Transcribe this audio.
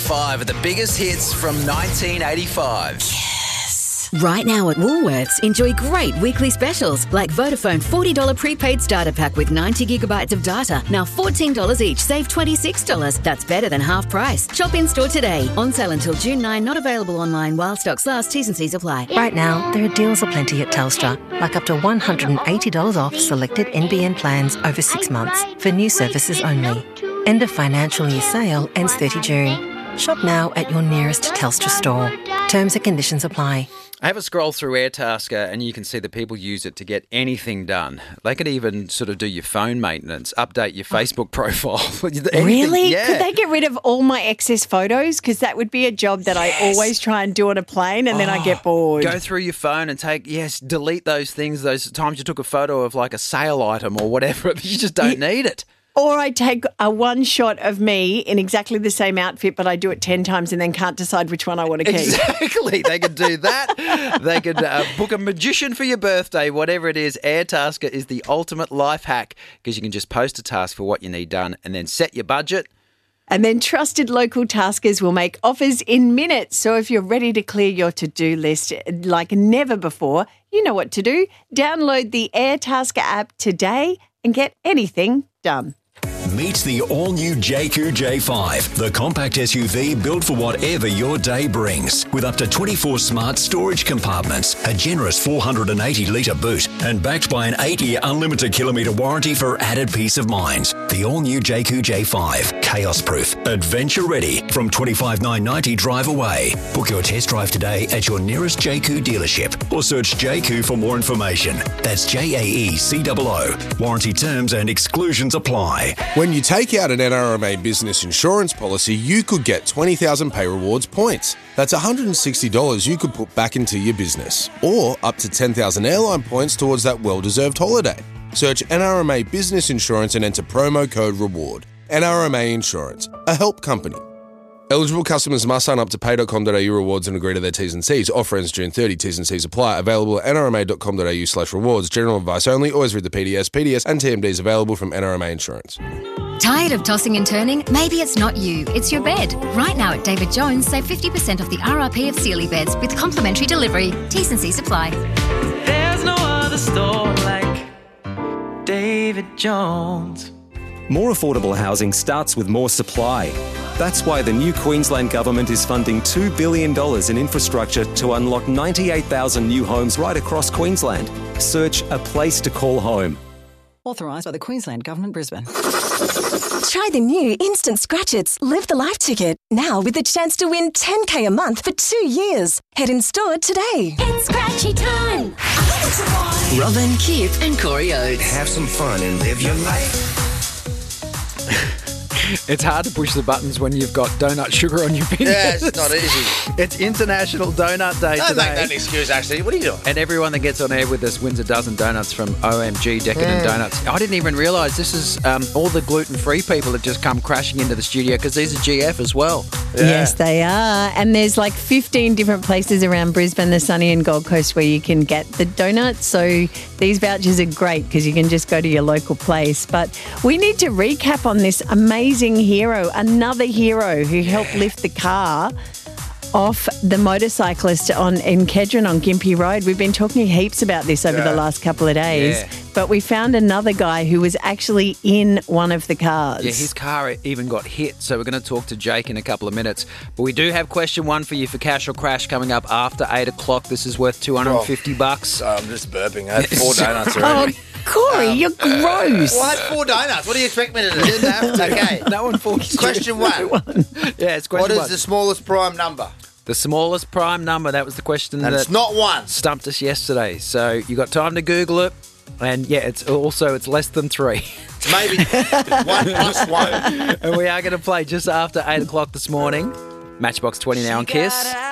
5 of the biggest hits from 1985. Right now at Woolworths, enjoy great weekly specials like Vodafone $40 prepaid starter pack with 90 gigabytes of data. Now $14 each, save $26. That's better than half price. Shop in store today. On sale until June 9, not available online while stocks last. T's and C's apply. Right now, there are deals aplenty at Telstra, like up to $180 off selected NBN plans over 6 months for new services only. End of financial year sale ends 30 June. Shop now at your nearest Telstra store. Terms and conditions apply. Have a scroll through Airtasker and you can see that people use it to get anything done. They could even sort of do your phone maintenance, update your Facebook profile. Really? Yeah. Could they get rid of all my excess photos? Because that would be a job that I always try and do on a plane and then I get bored. Go through your phone and delete those things, those times you took a photo of like a sale item or whatever. You just don't need it. Or I take a one shot of me in exactly the same outfit, but I do it 10 times and then can't decide which one I want to keep. Exactly. They could do that. They could book a magician for your birthday, whatever it is. Airtasker is the ultimate life hack because you can just post a task for what you need done and then set your budget. And then trusted local taskers will make offers in minutes. So if you're ready to clear your to-do list like never before, you know what to do. Download the Airtasker app today and get anything done. Meet the all-new JQ J5, the compact SUV built for whatever your day brings. With up to 24 smart storage compartments, a generous 480-litre boot, and backed by an 8-year unlimited kilometre warranty for added peace of mind. The all-new JQ J5, chaos-proof, adventure-ready, from $25,990 drive away. Book your test drive today at your nearest JQ dealership or search JQ for more information. That's JAECOO. Warranty terms and exclusions apply. When you take out an NRMA business insurance policy, you could get 20,000 Pay Rewards points. That's $160 you could put back into your business, or up to 10,000 airline points towards that well-deserved holiday. Search NRMA Business Insurance and enter promo code REWARD. NRMA Insurance, a help company. Eligible customers must sign up to pay.com.au rewards and agree to their T's and C's. Offer ends June 30. T's and C's apply. Available at nrma.com.au/rewards. General advice only. Always read the PDS. PDS and TMDs available from NRMA Insurance. Tired of tossing and turning? Maybe it's not you, it's your bed. Right now at David Jones, save 50% off the RRP of Sealy beds with complimentary delivery. T's and C's apply. There's no other store like David Jones. More affordable housing starts with more supply. That's why the new Queensland Government is funding $2 billion in infrastructure to unlock 98,000 new homes right across Queensland. Search A Place to Call Home. Authorised by the Queensland Government, Brisbane. Try the new Instant Scratch Its Live the Life ticket. Now with the chance to win $10K a month for 2 years. Head in store today. It's scratchy time. Robin, Kip and Corey Oates. Have some fun and live your life. It's hard to push the buttons when you've got donut sugar on your fingers. Yeah, it's not easy. It's International Donut Day Don't today. make that an excuse, actually. What are you doing? And everyone that gets on air with us wins a dozen donuts from OMG Decadent Donuts. I didn't even realise this is all the gluten-free people that just come crashing into the studio because these are GF as well. Yeah. Yes, they are. And there's like 15 different places around Brisbane, the Sunny and Gold Coast where you can get the donuts. So these vouchers are great because you can just go to your local place. But we need to recap on this amazing hero, another hero who helped lift the car off the motorcyclist in Kedron on Gympie Road. We've been talking heaps about this over the last couple of days, but we found another guy who was actually in one of the cars. Yeah, his car even got hit, so we're going to talk to Jake in a couple of minutes. But we do have question one for you for Cash or Crash coming up after 8 o'clock. This is worth $250. I'm just burping. I had 4 donuts already. Corey, you're gross. Well, I had 4 donuts. What do you expect me to do? Didn't have to. Okay. No one falls. Question one. Yeah, it's question one. What is the smallest prime number? The smallest prime number. That was the question and that it's not 1. Stumped us yesterday. So you got time to Google it. And yeah, it's less than 3. Maybe 1 plus 1. And we are going to play just after 8 o'clock this morning. Matchbox 20 now on Kiss.